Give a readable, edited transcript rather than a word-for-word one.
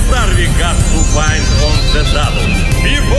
star we got to find on the double.